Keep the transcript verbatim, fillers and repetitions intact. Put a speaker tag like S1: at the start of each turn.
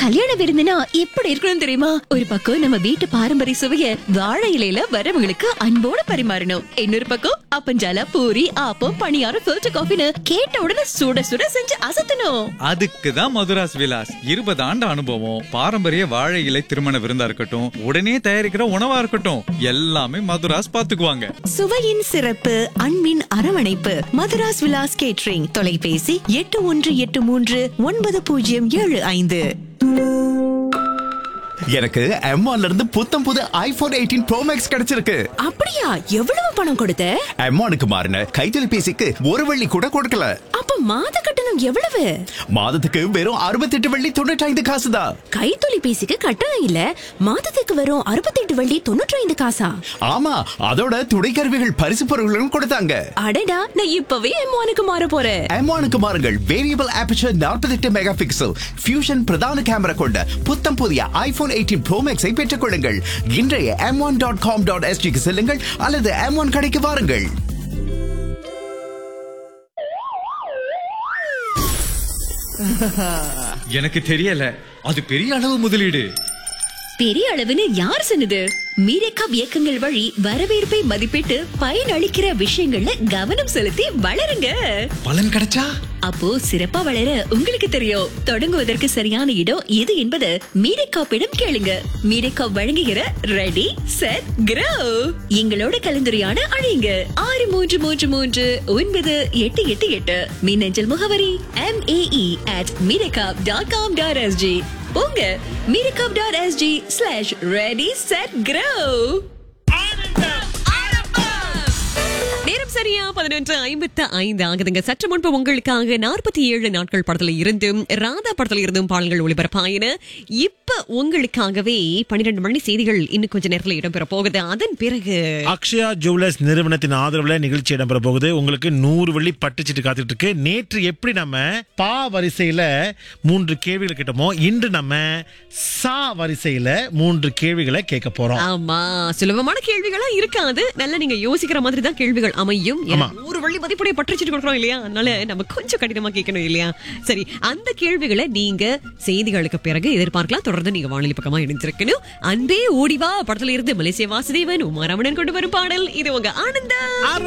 S1: கல்யாண விருந்துனா எப்படி இருக்கணும் தெரியுமா? ஒரு பக்கம் நம்ம வீட்டு பாரம்பரிய சுவைய வாழை இலையில வரவங்களுக்கு அன்போட பரிமாறணும். இன்னொரு பக்கம் அப்பஞ்சால, பூரி, ஆப்பம், பணியாரம், ஃபில்டர் காஃபின்னு கேட்ட உடனே சுட சுட செஞ்சு அசத்தணும்.
S2: அதுக்குதான் மதுராஸ் விலாஸ். இருபது ஆண்டு அனுபவம், பாரம்பரிய வாழை இலை திருமண விருந்தா இருக்கட்டும், உடனே தயாரிக்கிற உணவா இருக்கட்டும், எல்லாமே மதுராஸ் பாத்துக்குவாங்க.
S3: சுவையின் சிறப்பு, அன்பின் அரவணைப்பு. மதுராஸ் விலாஸ் கேட்டரிங். தொலைபேசி எட்டு ஒன்று எட்டு மூன்று ஒன்பது பூஜ்ஜியம் ஏழு ஐந்து.
S4: எனக்கு எம் ஒன்ல இருந்து புத்தம் புது ஐபோன் எயிட்டீன் ப்ரோ மேக்ஸ் கிடைச்சிருக்கு.
S3: அப்படியா? எவ்வளவு பணம் கொடுத்த?
S4: எம் ஒன்னுக்கு மாறின கைத்தொலைபேசிக்கு ஒரு வெள்ளி கூட கொடுக்கல.
S3: அப்ப மாத கட்டணம் எவ்வளவு?
S4: மாதத்துக்கு வெறும் அறுபத்தி எட்டு வெள்ளி தொண்ணூற்றி ஐந்து காசு தான்.
S3: கைத்தொலைபேசிக்கு கட்டணம் இல்ல, மாதத்துக்கு வெறும் அறுபத்தி எட்டு வெள்ளி தொண்ணூற்றி ஐந்து காசா?
S4: ஆமா, அதோட துணைக்கருவிகள் பரிசு பொருட்களும் கொடுத்தாங்க.
S3: அடடா, நான் இப்பவே எம் ஒன்னுக்கு மாற போறேன்.
S4: எம் ஒன்னுக்கு மாறுங்கள். வேரியபிள் ஆபர்ச்சர் நாற்பத்தி எட்டு மெகா பிக்சல் ஃபியூஷன் பிரதான கேமரா கொண்ட புத்தம் புதிய ஐபோன் எயிட்டீன் ப்ரோ மேக்ஸை பெற்றுக் கொள்ளுங்கள். இன்றைய M one dot com dot எஸ்டிக்கு செல்லுங்கள் அல்லது எம் ஒன் கடைக்கு வாருங்கள்.
S2: எனக்கு தெரியல, அது பெரிய அளவு முதலீடு.
S1: பெரிய அளவுன்னு யார் சொன்னது? மீடியா இயக்கங்கள் வழி வரவேற்பை மதிப்பிட்டு பயனளிக்கிற விஷயங்கள்ல கவனம் செலுத்தி வளருங்க.
S2: பலன் கிடைச்சா
S1: அப்போ சிறப்பா வளர உங்களுக்கு தெரியும். தொடங்குவதற்கு சரியான இடம் எது என்பது மீடியாவிடம் கேளுங்க. மீடியா வழங்குகிற ரெடி செட் கிரோ. எங்களோட கலந்துரையாட அழையுங்க. ஆறு மூன்று மூன்று மூன்று ஒன்பது எட்டு எட்டு எட்டு. மின்னஞ்சல் முகவரி M A E at media dot com dot SG. போங்க media dot SG slash ready set கிரோ.
S5: நேரம் சரியா பதினொன்று ஐம்பத்து ஐந்து ஆகுதுங்க. சற்று முன்பு உங்களுக்காக நாற்பத்தி ஏழு நாட்கள் படத்துல இருந்தும் ராதா படத்துல இருந்தும் பாடல்கள் ஒளிபரப்பாயின. இப்ப உங்களுக்காகவே பன்னிரண்டு மணி செய்திகள் இன்னும் கொஞ்ச நேரத்துல இடம்பெற போகுது. அதன் பிறகு
S6: அக்ஷயா ஜுவல்லர்ஸ் நிறுவனத்தின் ஆதரவுல நிகழ்ச்சி இடம்பெற போகுது. உங்களுக்கு நூறு வெள்ளி பட்டுச்சிட்டு காத்துட்டு இருக்கு. நேற்று எப்படி நம்ம பா வரிசையில மூன்று கேள்விகளை கேட்டோமோ, இன்று நம்ம சா வரிசையில மூன்று கேள்விகளை கேட்க போறோம்.
S5: ஆமா, சுலபமான கேள்விகளா இருக்காது. நல்லா நீங்க யோசிக்கிற மாதிரி தான் கேள்விகள் அமையும். நூறு வெள்ளி மதிப்புடைய பட்டுச்சிட்டு கொடுக்குறோம் இல்லையா, அதனால நம்ம கொஞ்சம் கடினமா கேட்கணும் இல்லையா? சரி, அந்த கேள்விகளை நீங்க செய்திகளுக்கு பிறகு எதிர்பார்க்கலாம். தொடர்ந்து நீங்க வானொலி பக்கமா இணைந்திருக்கணும். அன்பே ஓடிவா படத்துல இருந்து மலேசிய வாசுதேவன், உமா ரமணன் கொண்டு வரும் பாடல் இது உங்க ஆனந்தம்.